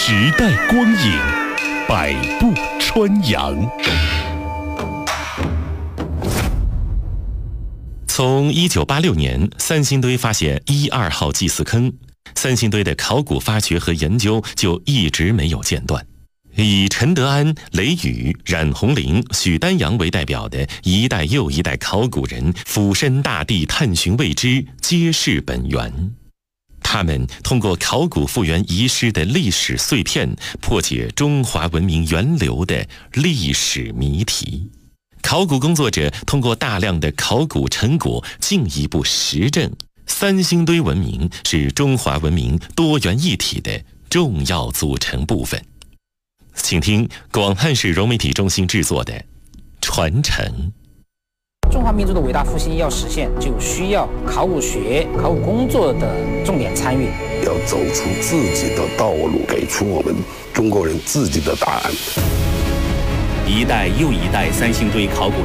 时代光影，百步穿杨。从1986年三星堆发现1、2号祭祀坑，三星堆的考古发掘和研究就一直没有间断。以陈德安、雷宇、冉红林、许丹阳为代表的一代又一代考古人俯身大地探寻未知，揭示本源。他们通过考古复原遗失的历史碎片，破解中华文明源流的历史谜题。考古工作者通过大量的考古成果进一步实证，三星堆文明是中华文明多元一体的重要组成部分。请听广汉市融媒体中心制作的《传承》。 中华民族的伟大复兴要实现，就需要考古学、考古工作的重点参与， 要走出自己的道路，给出我们中国人自己的答案。 一代又一代三星堆考古